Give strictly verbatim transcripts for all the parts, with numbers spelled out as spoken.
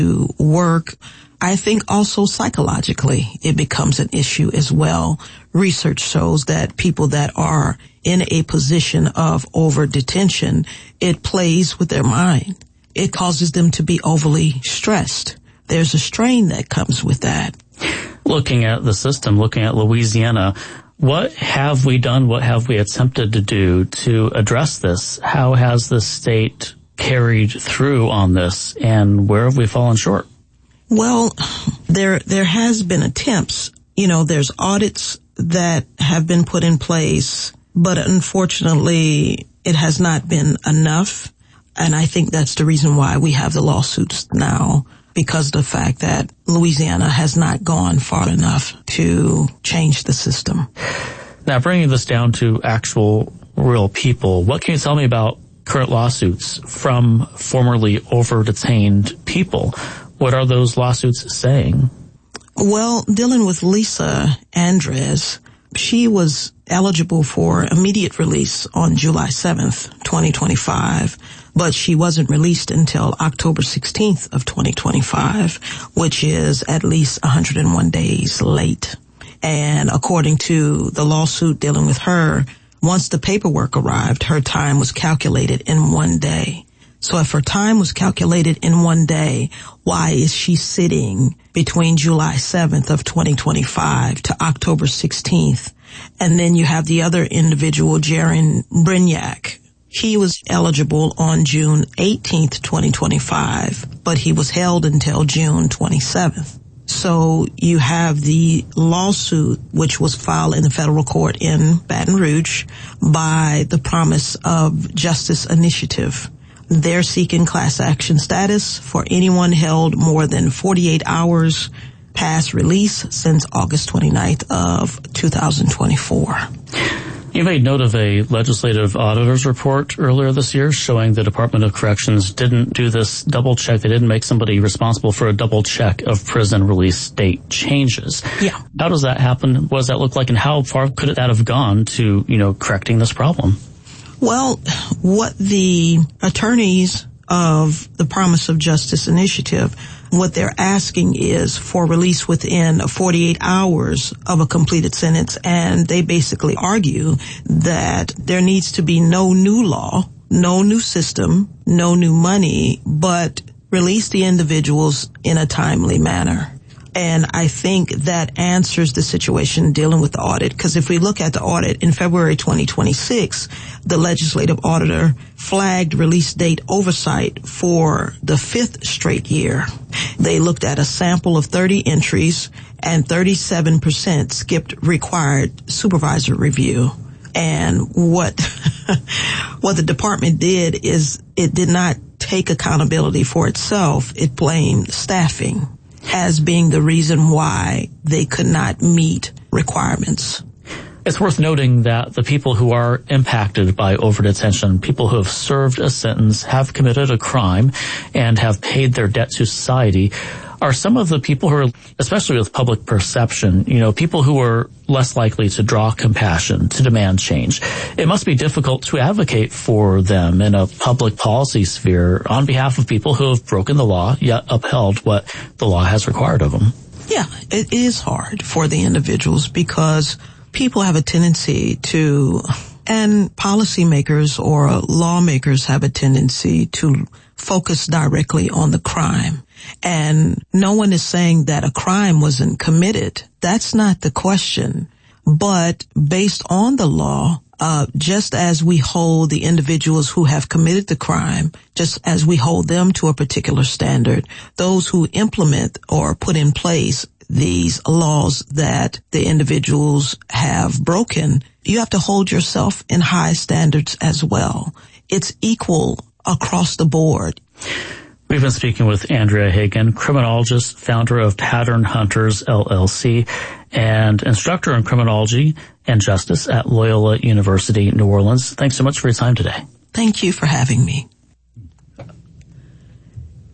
to work. I think also psychologically it becomes an issue as well. Research shows that people that are in a position of over detention, it plays with their mind. It causes them to be overly stressed. There's a strain that comes with that. Looking at the system, looking at Louisiana, what have we done, what have we attempted to do to address this? How has the state carried through on this, and where have we fallen short? Well, there there has been attempts. You know, there's audits that have been put in place, but unfortunately it has not been enough. And I think that's the reason why we have the lawsuits now, because of the fact that Louisiana has not gone far enough to change the system. Now, bringing this down to actual real people, what can you tell me about current lawsuits from formerly over-detained people? What are those lawsuits saying? Well, dealing with Lisa Andres, she was eligible for immediate release on July seventh, twenty twenty-five, but she wasn't released until October sixteenth of twenty twenty-five, which is at least one hundred one days late. And according to the lawsuit dealing with her, once the paperwork arrived, her time was calculated in one day. So if her time was calculated in one day, why is she sitting between July seventh of twenty twenty-five to October sixteenth? And then you have the other individual, Jaron Brignac. He was eligible on June eighteenth, twenty twenty-five, but he was held until June twenty-seventh. So you have the lawsuit, which was filed in the federal court in Baton Rouge by the Promise of Justice Initiative. They're seeking class action status for anyone held more than forty-eight hours past release since August twenty-ninth of two thousand twenty-four. You made note of a legislative auditor's report earlier this year showing the Department of Corrections didn't do this double check. They didn't make somebody responsible for a double check of prison release date changes. Yeah. How does that happen? What does that look like? And how far could that have gone to, you know, correcting this problem? Well, what the attorneys of the Promise of Justice Initiative, what they're asking is for release within forty-eight hours of a completed sentence, and they basically argue that there needs to be no new law, no new system, no new money, but release the individuals in a timely manner. And I think that answers the situation dealing with the audit, because if we look at the audit in February twenty twenty-six, the legislative auditor flagged release date oversight for the fifth straight year. They looked at a sample of thirty entries, and thirty-seven percent skipped required supervisor review. And what what the department did is it did not take accountability for itself. It blamed staffing as being the reason why they could not meet requirements. It's worth noting that the people who are impacted by overdetention, people who have served a sentence, have committed a crime, and have paid their debt to society, are some of the people who are, especially with public perception, you know, people who are less likely to draw compassion, to demand change. It must be difficult to advocate for them in a public policy sphere on behalf of people who have broken the law, yet upheld what the law has required of them. Yeah, it is hard for the individuals because people have a tendency to, and policymakers or lawmakers have a tendency to focus directly on the crime. And no one is saying that a crime wasn't committed. That's not the question. But based on the law, uh, just as we hold the individuals who have committed the crime, just as we hold them to a particular standard, those who implement or put in place these laws that the individuals have broken, you have to hold yourself in high standards as well. It's equal across the board. We've been speaking with Andrea Hagan, criminologist, founder of Pattern Hunters, L L C, and instructor in criminology and justice at Loyola University, New Orleans. Thanks so much for your time today. Thank you for having me.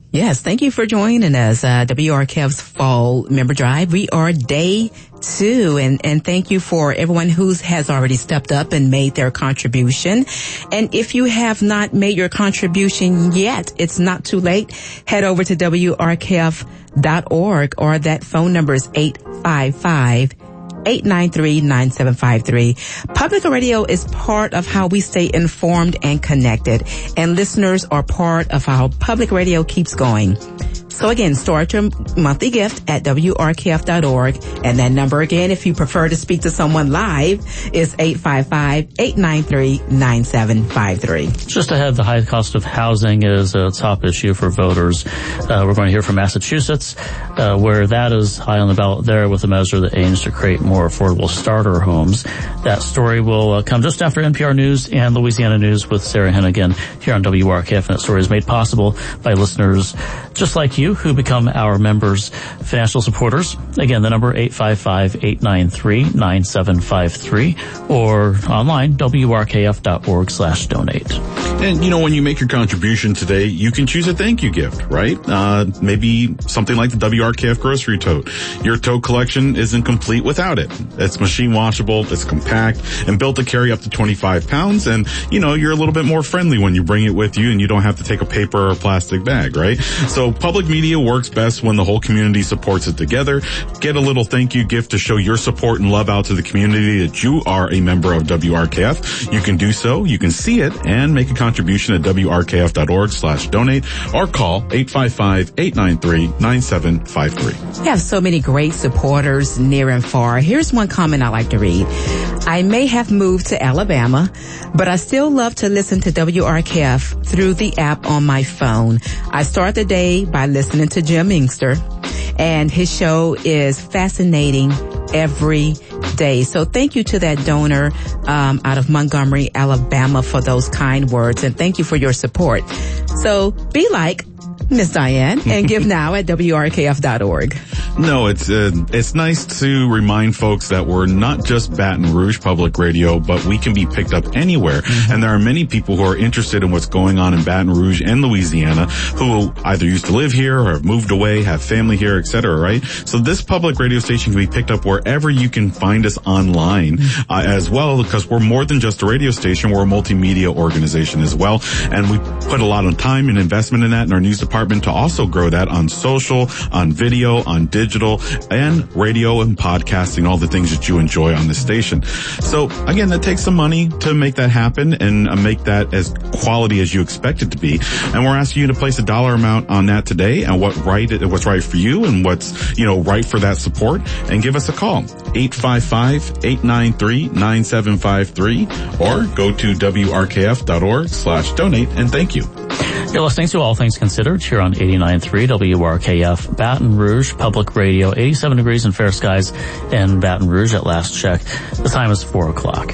Yes, thank you for joining us. Uh, W R K F's Fall Member Drive. We are day two, and, and thank you for everyone who has already stepped up and made their contribution. And if you have not made your contribution yet, it's not too late. Head over to W R K F dot org, or that phone number is eight five five, eight nine three, nine seven five three. Public radio is part of how we stay informed and connected, and listeners are part of how public radio keeps going. So again, start your monthly gift at W R K F dot org. And that number again, if you prefer to speak to someone live, is eight five five, eight nine three, nine seven five three. Just ahead, the high cost of housing is a top issue for voters. Uh, we're going to hear from Massachusetts, uh, where that is high on the ballot there with a measure that aims to create more affordable starter homes. That story will uh, come just after N P R News and Louisiana News with Sarah Hennigan here on W R K F. And that story is made possible by listeners just like you who become our members' financial supporters. Again, the number eight five five, eight nine three, nine seven five three, or online, W R K F dot org slash donate. And, you know, when you make your contribution today, you can choose a thank you gift, right? Uh, maybe something like the W R K F grocery tote. Your tote collection isn't complete washable without it. It's machine washable, it's compact, and built to carry up to twenty-five pounds. And, you know, you're a little bit more friendly when you bring it with you and you don't have to take a paper or plastic bag, right? So public media works best when the whole community supports it together. Get a little thank you gift to show your support and love out to the community that you are a member of W R K F. You can do so. You can see it and make a contribution at W R K F dot org slash donate or call eight five five, eight nine three, nine seven five three. We have so many great supporters near and far. Here's one comment I like to read. I may have moved to Alabama, but I still love to listen to W R K F through the app on my phone. I start the day by listening to Jim Inkster, and his show is fascinating every day. So thank you to that donor um, out of Montgomery, Alabama, for those kind words, and thank you for your support. So be like Miss Diane and give now at W R K F dot org. No, it's uh, it's nice to remind folks that we're not just Baton Rouge Public Radio, but we can be picked up anywhere. Mm-hmm. And there are many people who are interested in what's going on in Baton Rouge and Louisiana who either used to live here or have moved away, have family here, et cetera, right? So this public radio station can be picked up wherever you can find us online mm-hmm. uh, as well, because we're more than just a radio station. We're a multimedia organization as well. And we put a lot of time and investment in that in our news department to also grow that on social, on video, on digital, and radio and podcasting, all the things that you enjoy on the station. So again, that takes some money to make that happen and uh, make that as quality as you expect it to be. And we're asking you to place a dollar amount on that today and what right, what's right for you and what's, you know, right for that support, and give us a call. eight five five, eight nine three, nine seven five three or go to W R K F dot org slash donate, and thank you. You're listening to All Things Considered here on eighty-nine point three W R K F, Baton Rouge Public Radio, eighty-seven degrees and fair skies in Baton Rouge at last check. The time is four o'clock.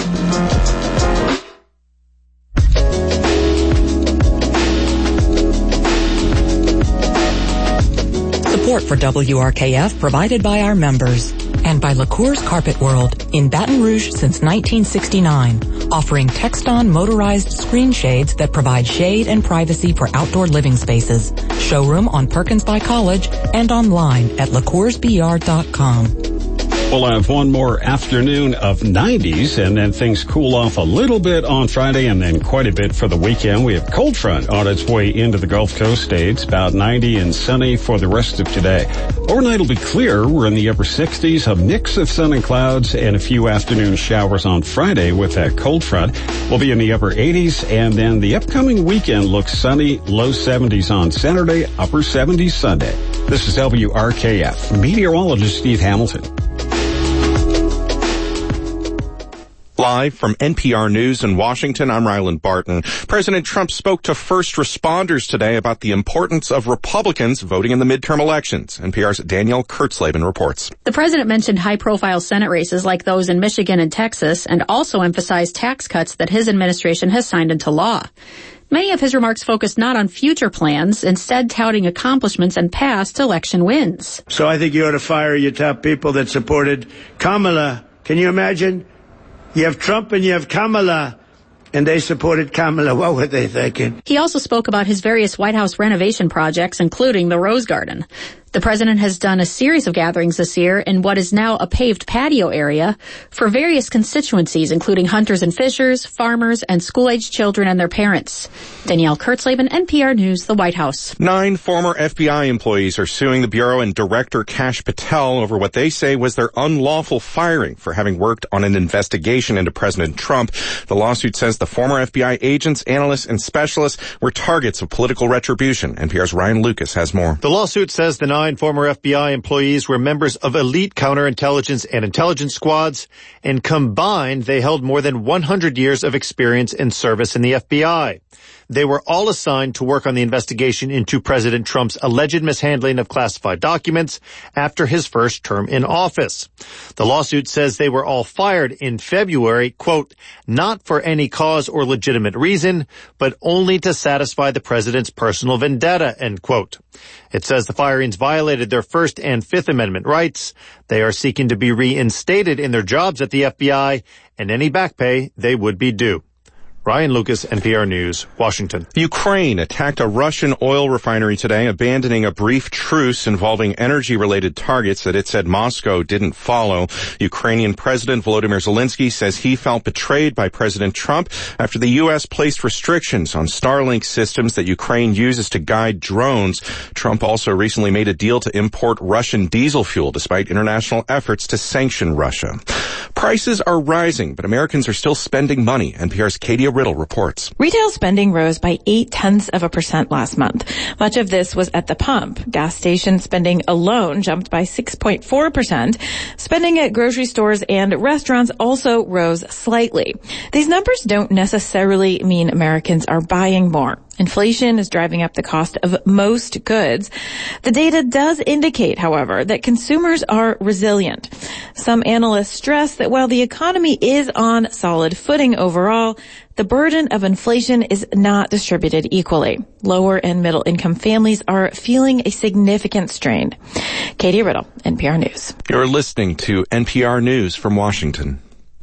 Support for W R K F provided by our members and by LaCour's Carpet World in Baton Rouge since nineteen sixty-nine, offering Texton motorized screen shades that provide shade and privacy for outdoor living spaces. Showroom on Perkins by College and online at La Cours B R dot com. We'll have one more afternoon of nineties, and then things cool off a little bit on Friday and then quite a bit for the weekend. We have cold front on its way into the Gulf Coast states, about ninety and sunny for the rest of today. Overnight will be clear. We're in the upper sixties, a mix of sun and clouds, and a few afternoon showers on Friday with that cold front. We'll be in the upper eighties, and then the upcoming weekend looks sunny, low seventies on Saturday, upper seventies Sunday. This is W R K F. Meteorologist Steve Hamilton. Live from N P R News in Washington, I'm Ryland Barton. President Trump spoke to first responders today about the importance of Republicans voting in the midterm elections. N P R's Danielle Kurtzleben reports. The president mentioned high-profile Senate races like those in Michigan and Texas, and also emphasized tax cuts that his administration has signed into law. Many of his remarks focused not on future plans, instead touting accomplishments and past election wins. So I think you ought to fire your top people that supported Kamala. Can you imagine? You have Trump and you have Kamala. and they supported Kamala. What were they thinking? He also spoke about his various White House renovation projects, including the Rose Garden. The president has done a series of gatherings this year in what is now a paved patio area for various constituencies, including hunters and fishers, farmers, and school-aged children and their parents. Danielle Kurtzleben, N P R News, the White House. Nine former F B I employees are suing the Bureau and Director Kash Patel over what they say was their unlawful firing for having worked on an investigation into President Trump. The lawsuit says the former F B I agents, analysts, and specialists were targets of political retribution. N P R's Ryan Lucas has more. The lawsuit says the nine former F B I employees were members of elite counterintelligence and intelligence squads, and combined they held more than one hundred years of experience and service in the F B I. They were all assigned to work on the investigation into President Trump's alleged mishandling of classified documents after his first term in office. The lawsuit says they were all fired in February, quote, not for any cause or legitimate reason, but only to satisfy the president's personal vendetta, end quote. It says the firings violated their First and Fifth Amendment rights. They are seeking to be reinstated in their jobs at the F B I, and any back pay they would be due. Ryan Lucas, N P R News, Washington. Ukraine attacked a Russian oil refinery today, abandoning a brief truce involving energy-related targets that it said Moscow didn't follow. Ukrainian President Volodymyr Zelensky says he felt betrayed by President Trump after the U S placed restrictions on Starlink systems that Ukraine uses to guide drones. Trump also recently made a deal to import Russian diesel fuel despite international efforts to sanction Russia. Prices are rising, but Americans are still spending money. N P R's Katie Riddle reports. Retail spending rose by eight tenths of a percent last month. Much of this was at the pump. Gas station spending alone jumped by six point four percent. Spending at grocery stores and restaurants also rose slightly. These numbers don't necessarily mean Americans are buying more. Inflation is driving up the cost of most goods. The data does indicate, however, that consumers are resilient. Some analysts stress that while the economy is on solid footing overall, the burden of inflation is not distributed equally. Lower and middle income families are feeling a significant strain. Katie Riddle, N P R News. You're listening to N P R News from Washington.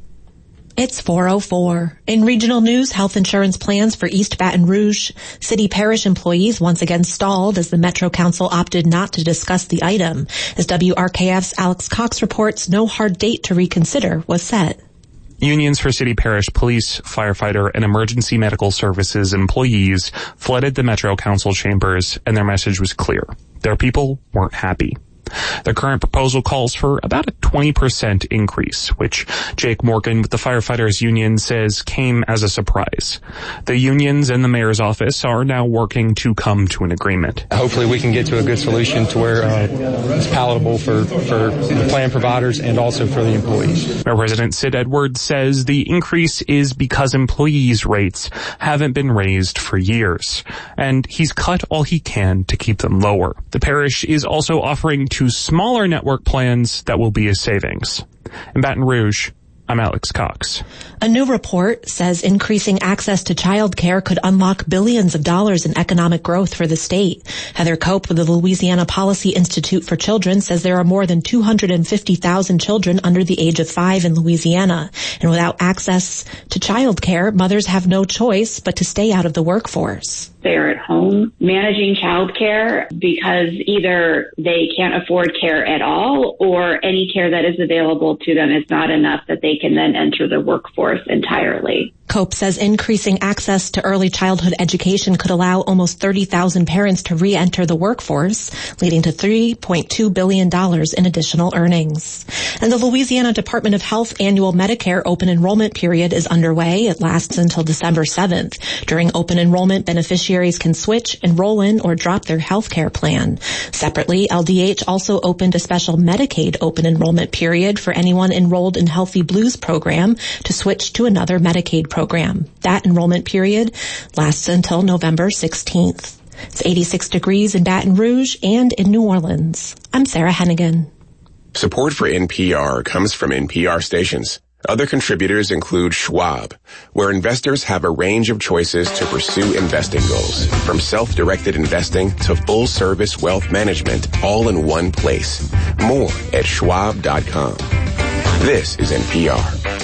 It's four oh four. In regional news, health insurance plans for East Baton Rouge city parish employees once again stalled as the Metro Council opted not to discuss the item. As W R K F's Alex Cox reports, no hard date to reconsider was set. Unions for city parish police, firefighter, and emergency medical services employees flooded the Metro Council chambers, and their message was clear. Their people weren't happy. The current proposal calls for about a twenty percent increase, which Jake Morgan with the Firefighters Union says came as a surprise. The unions and the mayor's office are now working to come to an agreement. Hopefully we can get to a good solution to where uh, it's palatable for, for the plan providers and also for the employees. Mayor President Sid Edwards says the increase is because employees' rates haven't been raised for years, and he's cut all he can to keep them lower. The parish is also offering two smaller network plans that will be a savings. In Baton Rouge, I'm Alex Cox. A new report says increasing access to child care could unlock billions of dollars in economic growth for the state. Heather Cope with the Louisiana Policy Institute for Children says there are more than two hundred fifty thousand children under the age of five in Louisiana. And without access to child care, mothers have no choice but to stay out of the workforce. They're at home managing child care because either they can't afford care at all or any care that is available to them is not enough that they can then enter the workforce entirely. Cope says increasing access to early childhood education could allow almost thirty thousand parents to re-enter the workforce, leading to three point two billion dollars in additional earnings. And the Louisiana Department of Health annual Medicare open enrollment period is underway. It lasts until December seventh. During open enrollment, beneficiaries can switch, enroll in, or drop their health care plan. Separately, L D H also opened a special Medicaid open enrollment period for anyone enrolled in Healthy Blues program to switch to another Medicaid program. That enrollment period lasts until November sixteenth. It's eighty-six degrees in Baton Rouge and in New Orleans. I'm Sarah Hennigan. Support for N P R comes from N P R stations. Other contributors include Schwab, where investors have a range of choices to pursue investing goals, from self-directed investing to full-service wealth management, all in one place. More at schwab dot com. This is N P R.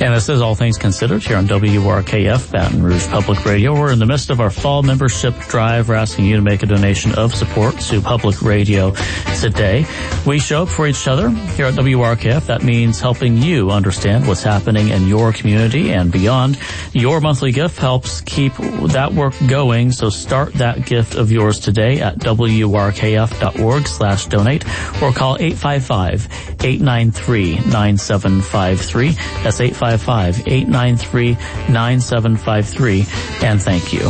And this is All Things Considered here on W R K F, Baton Rouge Public Radio. We're in the midst of our fall membership drive. We're asking you to make a donation of support to public radio today. We show up for each other here at W R K F. That means helping you understand what's happening in your community and beyond. Your monthly gift helps keep that work going, so start that gift of yours today at W R K F dot org slash donate or call eight five five, eight nine three, nine seven five three. That's eight five five, eight nine three, nine seven five three. And thank you.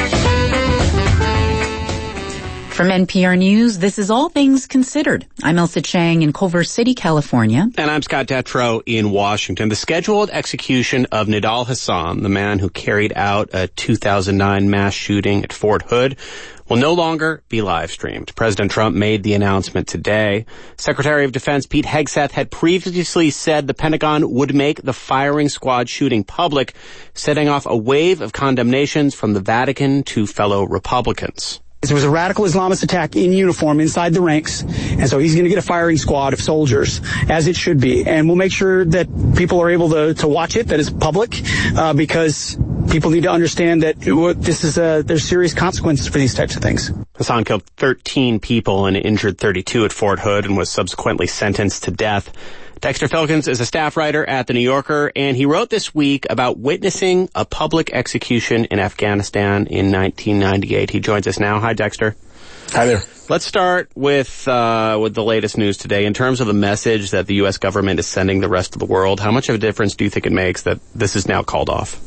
From N P R News, this is All Things Considered. I'm Elsa Chang in Culver City, California. And I'm Scott Detrow in Washington. The scheduled execution of Nidal Hasan, the man who carried out a two thousand nine mass shooting at Fort Hood, will no longer be live streamed. President Trump made the announcement today. Secretary of Defense Pete Hegseth had previously said the Pentagon would make the firing squad shooting public, setting off a wave of condemnations from the Vatican to fellow Republicans. There was a radical Islamist attack in uniform inside the ranks, and so he's going to get a firing squad of soldiers, as it should be. And we'll make sure that people are able to, to watch it, that it's public, uh, because people need to understand that this is a, there's serious consequences for these types of things. Hasan killed thirteen people and injured thirty-two at Fort Hood and was subsequently sentenced to death. Dexter Filkins is a staff writer at The New Yorker, and he wrote this week about witnessing a public execution in Afghanistan in nineteen ninety-eight. He joins us now. Hi, Dexter. Hi there. Let's start with uh with the latest news today. In terms of the message that the U S government is sending the rest of the world, how much of a difference do you think it makes that this is now called off?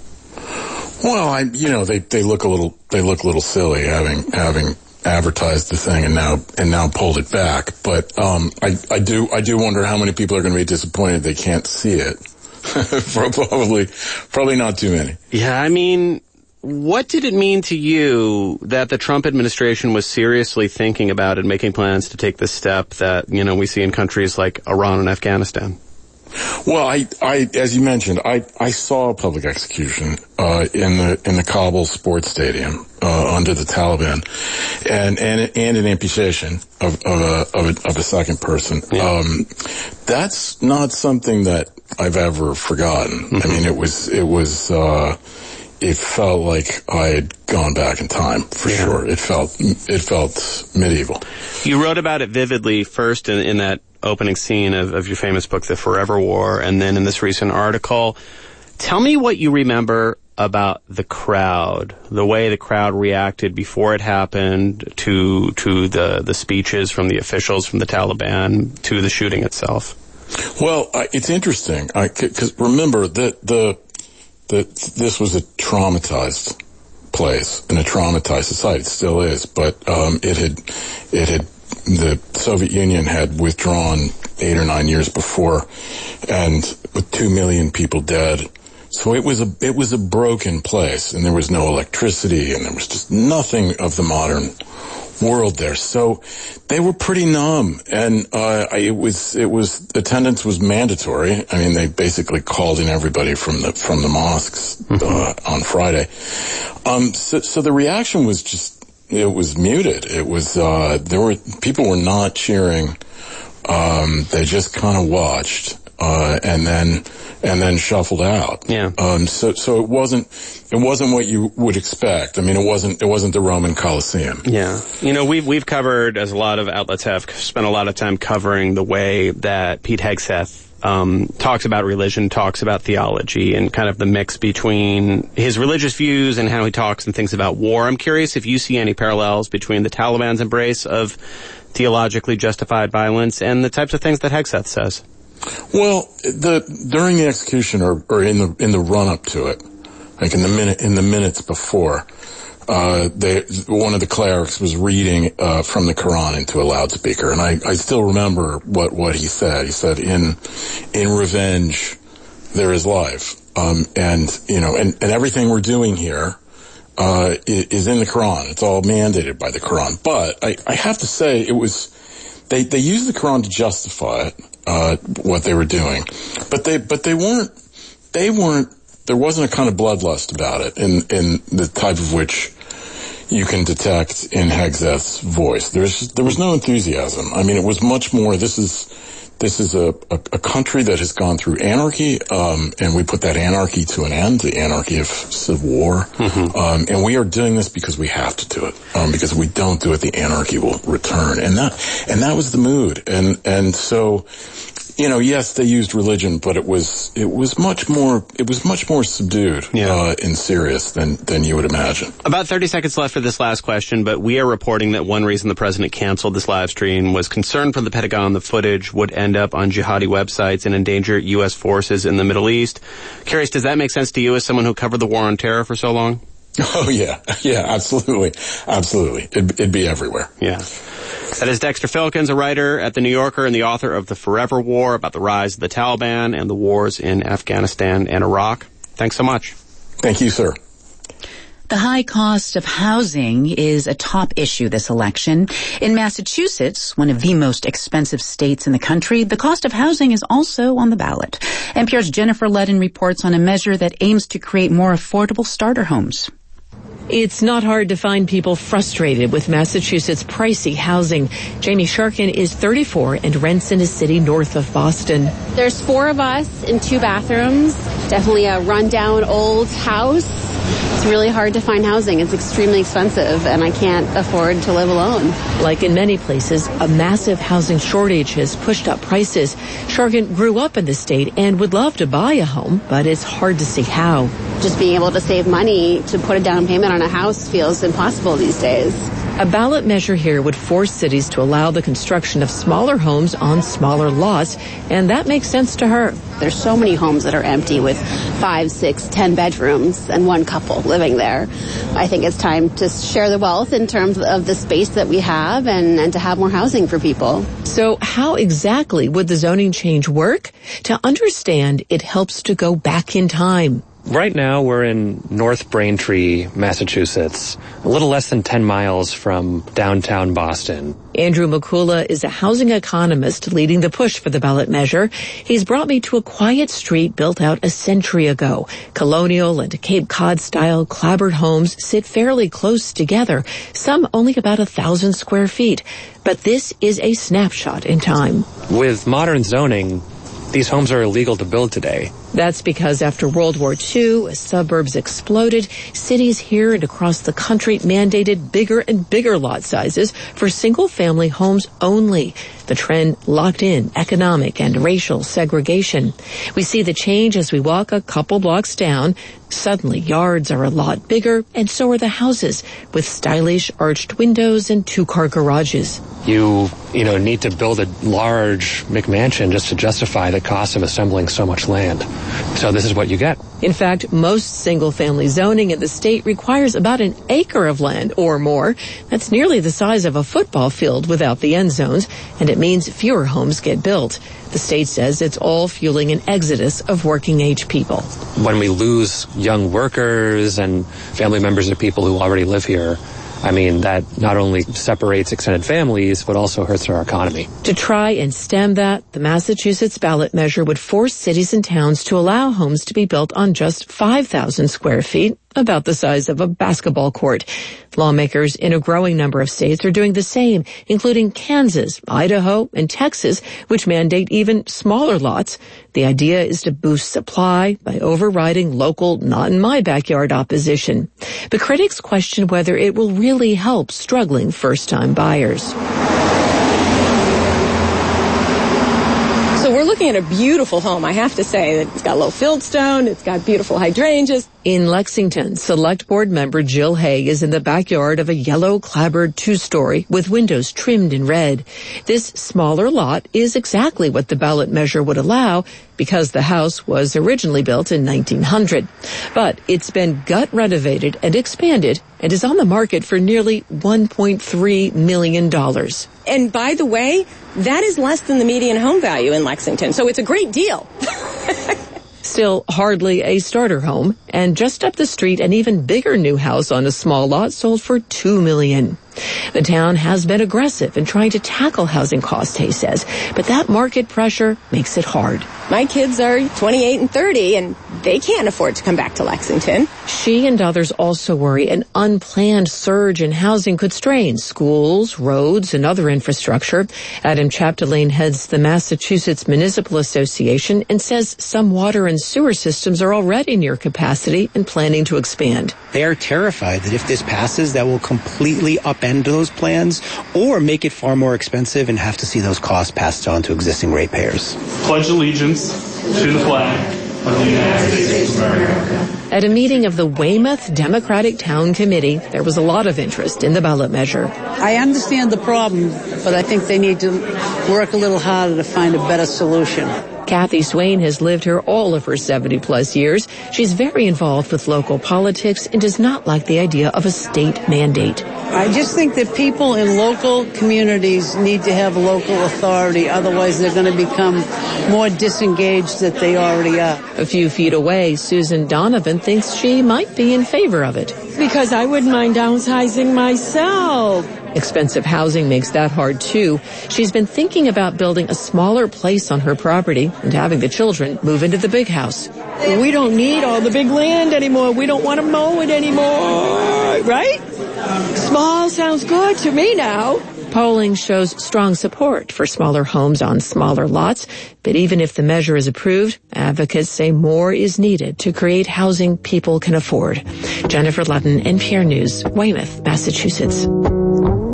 Well, I, you know, they, they look a little, they look a little silly having, having advertised the thing and now, and now pulled it back. But, um, I, I do, I do wonder how many people are going to be disappointed they can't see it. probably, probably not too many. Yeah, I mean, what did it mean to you that the Trump administration was seriously thinking about and making plans to take this step that, you know, we see in countries like Iran and Afghanistan? Well, I, I, as you mentioned, I, I saw a public execution, uh, in the, in the Kabul sports stadium, uh, under the Taliban, and, and, and an amputation of, of a, of a, of a second person. Yeah. Um, that's not something that I've ever forgotten. Mm-hmm. I mean, it was, it was, uh, it felt like I had gone back in time, for yeah. sure. It felt, it felt medieval. You wrote about it vividly first in, in that opening scene of, of your famous book, The Forever War, and then in this recent article. Tell me what you remember about the crowd, the way the crowd reacted before it happened, to to the, the speeches from the officials from the Taliban, to the shooting itself. Well, I, it's interesting, because remember that the, the this was a traumatized place and a traumatized society. It still is, but um, it had it had. The Soviet Union had withdrawn eight or nine years before, and with two million people dead. So it was a, it was a broken place, and there was no electricity, and there was just nothing of the modern world there. So they were pretty numb, and, uh, it was, it was, attendance was mandatory. I mean, they basically called in everybody from the, from the mosques, uh, on Friday. Um, so, so the reaction was just, it was muted. It was, uh, there were, people were not cheering. Um, they just kind of watched, uh, and then, and then shuffled out. Yeah. Um, so, so it wasn't, it wasn't what you would expect. I mean, it wasn't, it wasn't the Roman Colosseum. Yeah. You know, we've, we've covered, as a lot of outlets have, spent a lot of time covering the way that Pete Hegseth Um, talks about religion, talks about theology, and kind of the mix between his religious views and how he talks and thinks about war. I'm curious if you see any parallels between the Taliban's embrace of theologically justified violence and the types of things that Hegseth says. Well, the during the execution, or, or in the in the run up to it, like in the minute in the minutes before, uh, they, one of the clerics was reading uh, from the Quran into a loudspeaker, and I, I still remember what, what he said. He said, "In in revenge, there is life," um, and you know, and, and everything we're doing here uh, is in the Quran. It's all mandated by the Quran. But I, I have to say, it was they they used the Quran to justify it, uh, what they were doing, but they but they weren't they weren't. There wasn't a kind of bloodlust about it in, in the type of which you can detect in Hegseth's voice. There was, there was no enthusiasm. I mean, it was much more, this is, this is a, a, a country that has gone through anarchy, um, and we put that anarchy to an end, the anarchy of civil war. Mm-hmm. Um, and we are doing this because we have to do it. Um, because if we don't do it, the anarchy will return. And that, and that was the mood. And, and so, you know, yes, they used religion, but it was, it was much more, it was much more subdued, yeah. uh, and serious than, than you would imagine. About thirty seconds left for this last question, but we are reporting that one reason the president canceled this live stream was concern from the Pentagon the footage would end up on jihadi websites and endanger U S forces in the Middle East. Curious, does that make sense to you as someone who covered the war on terror for so long? Oh, yeah. Yeah, absolutely. Absolutely. It'd, it'd be everywhere. Yeah. That is Dexter Filkins, a writer at The New Yorker and the author of The Forever War, about the rise of the Taliban and the wars in Afghanistan and Iraq. Thanks so much. Thank you, sir. The high cost of housing is a top issue this election. In Massachusetts, one of the most expensive states in the country, the cost of housing is also on the ballot. N P R's Jennifer Ludden reports on a measure that aims to create more affordable starter homes. It's not hard to find people frustrated with Massachusetts' pricey housing. Jamie Sharkin is thirty-four and rents in a city north of Boston. There's four of us in two bathrooms. Definitely a rundown old house. It's really hard to find housing. It's extremely expensive, and I can't afford to live alone. Like in many places, a massive housing shortage has pushed up prices. Sharkin grew up in the state and would love to buy a home, but it's hard to see how. Just being able to save money to put a down payment on a house feels impossible these days. A ballot measure here would force cities to allow the construction of smaller homes on smaller lots, and that makes sense to her. There's so many homes that are empty with five, six, ten bedrooms and one couple living there. I think it's time to share the wealth in terms of the space that we have and, and to have more housing for people. So how exactly would the zoning change work? To understand, it helps to go back in time. Right now, we're in North Braintree, Massachusetts, a little less than ten miles from downtown Boston. Andrew McCullough is a housing economist leading the push for the ballot measure. He's brought me to a quiet street built out a century ago. Colonial and Cape Cod-style clapboard homes sit fairly close together, some only about a thousand square feet. But this is a snapshot in time. With modern zoning, these homes are illegal to build today. That's because after World War Two, as suburbs exploded, cities here and across the country mandated bigger and bigger lot sizes for single-family homes only. The trend locked in economic and racial segregation. We see the change as we walk a couple blocks down. Suddenly, yards are a lot bigger, and so are the houses, with stylish arched windows and two-car garages. You, you know, need to build a large McMansion just to justify the cost of assembling so much land. So this is what you get. In fact, most single-family zoning in the state requires about an acre of land or more. That's nearly the size of a football field without the end zones, and it means fewer homes get built. The state says it's all fueling an exodus of working-age people. When we lose young workers and family members of people who already live here, I mean, that not only separates extended families, but also hurts our economy. To try and stem that, the Massachusetts ballot measure would force cities and towns to allow homes to be built on just five thousand square feet, about the size of a basketball court. Lawmakers in a growing number of states are doing the same, including Kansas, Idaho, and Texas, which mandate even smaller lots. The idea is to boost supply by overriding local not-in-my-backyard opposition. But critics question whether it will really help struggling first-time buyers. So we're looking at a beautiful home, I have to say. It's got low fieldstone, it's got beautiful hydrangeas. In Lexington, Select Board member Jill Hay is in the backyard of a yellow clapboard two-story with windows trimmed in red. This smaller lot is exactly what the ballot measure would allow because the house was originally built in nineteen hundred. But it's been gut renovated and expanded and is on the market for nearly one point three million dollars. And by the way, that is less than the median home value in Lexington, so it's a great deal. Still hardly a starter home, and just up the street, an even bigger new house on a small lot sold for two million dollars. The town has been aggressive in trying to tackle housing costs, Hay says, but that market pressure makes it hard. My kids are twenty-eight and thirty, and they can't afford to come back to Lexington. She and others also worry an unplanned surge in housing could strain schools, roads, and other infrastructure. Adam Chapdelaine heads the Massachusetts Municipal Association and says some water and sewer systems are already near capacity and planning to expand. They are terrified that if this passes, that will completely upend those plans or make it far more expensive and have to see those costs passed on to existing ratepayers. Pledge allegiance to the flag of the United States of America. At a meeting of the Weymouth Democratic Town Committee, there was a lot of interest in the ballot measure. I understand the problem, but I think they need to work a little harder to find a better solution. Kathy Swain has lived here all of her seventy-plus years. She's very involved with local politics and does not like the idea of a state mandate. I just think that people in local communities need to have local authority. Otherwise, they're going to become more disengaged than they already are. A few feet away, Susan Donovan thinks she might be in favor of it. Because I wouldn't mind downsizing myself. Expensive housing makes that hard, too. She's been thinking about building a smaller place on her property and having the children move into the big house. We don't need all the big land anymore. We don't want to mow it anymore, right? Small sounds good to me now. Polling shows strong support for smaller homes on smaller lots, but even if the measure is approved, advocates say more is needed to create housing people can afford. Jennifer Ludden, N P R News, Weymouth, Massachusetts.